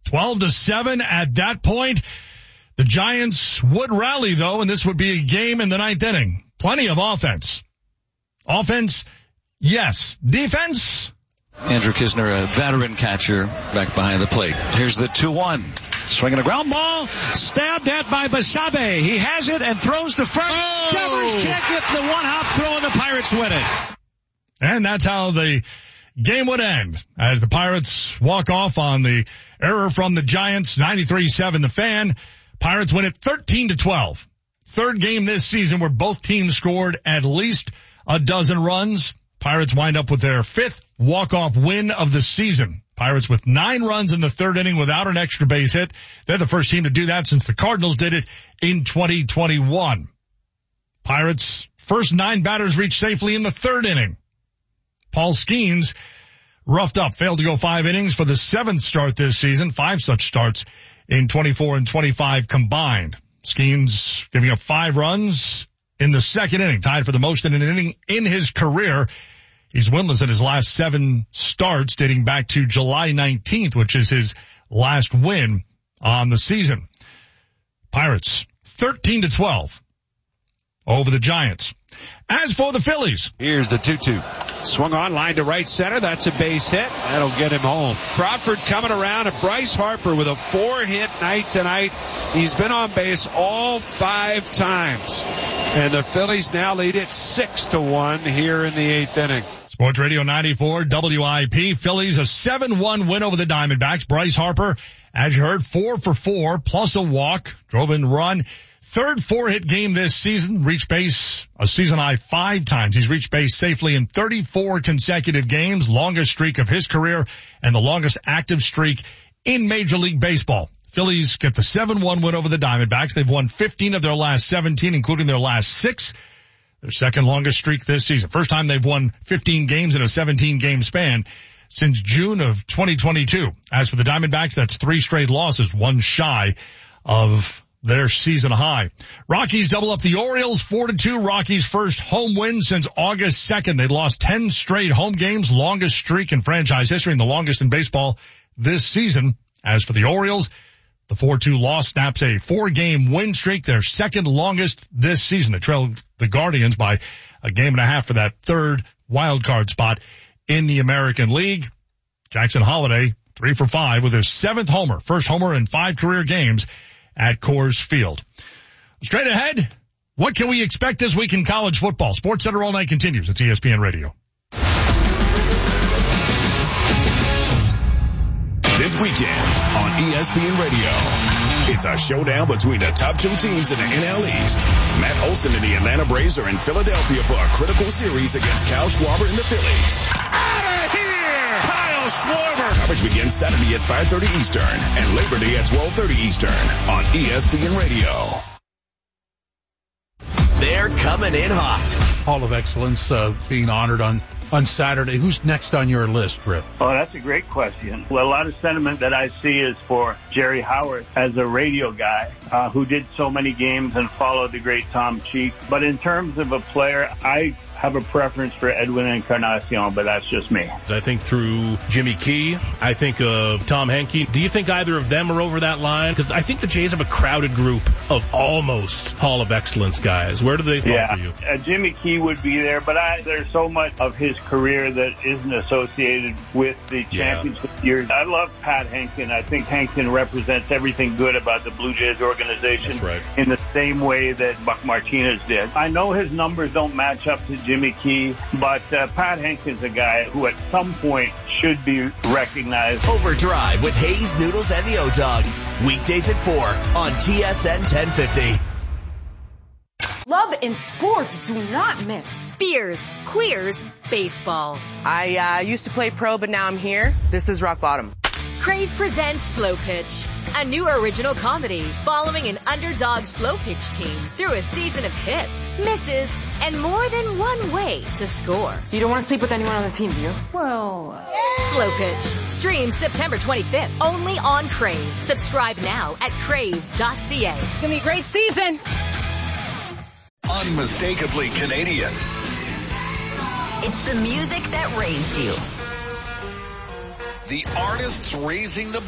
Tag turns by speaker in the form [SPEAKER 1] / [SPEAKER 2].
[SPEAKER 1] 12-7 at that point. The Giants would rally, though, and this would be a game in the ninth inning. Plenty of offense. Offense, yes. Defense?
[SPEAKER 2] Andrew Kisner, a veteran catcher, back behind the plate. Here's the 2-1. Swinging a ground ball. Stabbed at by Basabe. He has it and throws to first.
[SPEAKER 1] Oh!
[SPEAKER 2] Devers can't get the one-hop throw, and the Pirates win it.
[SPEAKER 1] And that's how the game would end, as the Pirates walk off on the error from the Giants. 93-7 the Fan. Pirates win it 13-12. Third game this season where both teams scored at least a dozen runs. Pirates wind up with their fifth walk-off win of the season. Pirates with 9 runs in the third inning without an extra base hit. They're the first team to do that since the Cardinals did it in 2021. Pirates' first 9 batters reached safely in the third inning. Paul Skeens roughed up, failed to go 5 innings for the 7th start this season, 5 such starts in 24 and 25 combined. Skeens giving up 5 runs in the second inning, tied for the most in an inning in his career. He's winless in his last 7 starts dating back to July 19th, which is his last win on the season. Pirates 13-12 over the Giants. As for the Phillies,
[SPEAKER 3] here's the 2-2. Swung on, line to right center. That's a base hit. That'll get him home. Crawford coming around, and Bryce Harper with a 4-hit night tonight. He's been on base all 5 times. And the Phillies now lead it 6-1 here in the 8th inning.
[SPEAKER 1] Sports Radio 94 WIP. Phillies a 7-1 win over the Diamondbacks. Bryce Harper, as you heard, 4 for 4 plus a walk, drove in run. Third 4-hit game this season, reached base a season high 5 times. He's reached base safely in 34 consecutive games, longest streak of his career and the longest active streak in Major League Baseball. Phillies get the 7-1 win over the Diamondbacks. They've won 15 of their last 17, including their last 6. Their second longest streak this season. First time they've won 15 games in a 17-game span since June of 2022. As for the Diamondbacks, that's 3 straight losses, 1 shy of their season high. Rockies double up the Orioles 4-2. Rockies' first home win since August 2nd. They lost 10 straight home games, longest streak in franchise history and the longest in baseball this season. As for the Orioles, the 4-2 loss snaps a 4-game win streak, their second longest this season. They trailed the Guardians by a 1.5 games for that third wild card spot in the American League. Jackson Holliday 3 for 5 with his 7th homer, first homer in 5 career games at Coors Field. Straight ahead, what can we expect this week in college football? Sports Center All Night continues. It's ESPN Radio.
[SPEAKER 4] This weekend on ESPN Radio, it's a showdown between the top 2 teams in the NL East. Matt Olson and the Atlanta Braves are in Philadelphia for a critical series against Kyle Schwarber and the Phillies.
[SPEAKER 3] Out of here! Kyle Schwarber!
[SPEAKER 4] Coverage begins Saturday at 5:30 Eastern and Labor Day at 12:30 Eastern on ESPN Radio.
[SPEAKER 5] They're coming in hot.
[SPEAKER 6] Hall of Excellence being honored on Saturday. Who's next on your list, Britt?
[SPEAKER 7] Oh, that's a great question. Well, a lot of sentiment that I see is for Jerry Howard as a radio guy who did so many games and followed the great Tom Cheek. But in terms of a player, I have a preference for Edwin Encarnacion, but that's just me.
[SPEAKER 8] I think through Jimmy Key, I think of Tom Henke. Do you think either of them are over that line? Because I think the Jays have a crowded group of almost Hall of Excellence guys. Where do they fall for you?
[SPEAKER 7] Jimmy Key would be there, but there's so much of his career that isn't associated with the championship years. I love Pat Henkin. I think Henkin represents everything good about the Blue Jays organization.
[SPEAKER 8] That's right.
[SPEAKER 7] In the same way that Buck Martinez did. I know his numbers don't match up to Jimmy Key, but Pat Henkin's a guy who at some point should be recognized.
[SPEAKER 5] Overdrive with Hayes, Noodles, and the O-Dog. Weekdays at 4 on TSN 1050.
[SPEAKER 9] Love and sports do not mix.
[SPEAKER 10] Beers, queers, baseball.
[SPEAKER 9] I used to play pro, but now I'm here. This is rock bottom.
[SPEAKER 10] Crave presents Slow Pitch, a new original comedy following an underdog slow pitch team through a season of hits, misses, and more than one way to score.
[SPEAKER 9] You don't want to sleep with anyone on the team, do you? Well...
[SPEAKER 10] Slow Pitch. Streams September 25th, only on Crave. Subscribe now at crave.ca.
[SPEAKER 9] It's going to be a great season.
[SPEAKER 4] Unmistakably Canadian.
[SPEAKER 11] It's the music that raised you.
[SPEAKER 4] The artists raising the